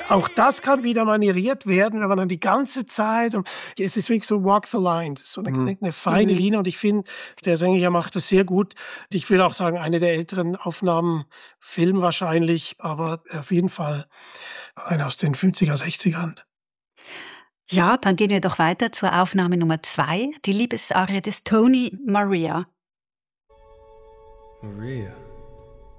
Auch das kann wieder manieriert werden, wenn man dann die ganze Zeit, und es ist wirklich so Walk the Line, so eine feine Linie, und ich finde, der Sänger hier macht das sehr gut. Ich will auch sagen, eine der älteren Aufnahmen, Film wahrscheinlich, aber auf jeden Fall eine aus den 50er, 60ern. Ja, dann gehen wir doch weiter zur Aufnahme Nummer 2, die Liebesarie des Tony, Maria. Maria.